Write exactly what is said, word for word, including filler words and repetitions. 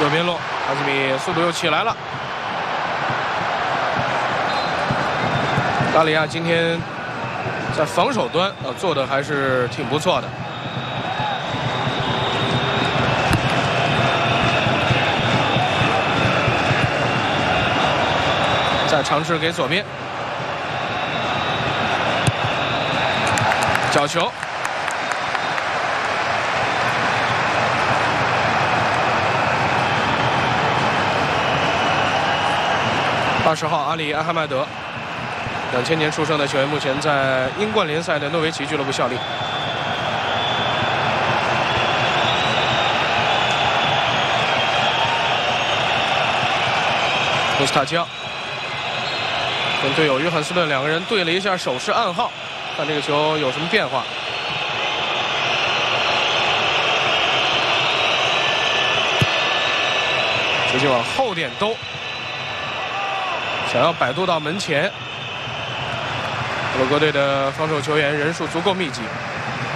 右边路，哈基米速度又起来了。达里亚今天在防守端啊做的还是挺不错的。再尝试给左边角球。 二十号阿里安哈迈德，两千年出生的球员，目前在英冠联赛的诺维奇俱乐部效力。穆斯塔基奥跟队友约翰斯顿两个人对了一下手势暗号，看这个球有什么变化。直接往后点兜。 想要摆渡到门前，摩洛哥队的防守球员人数足够密集。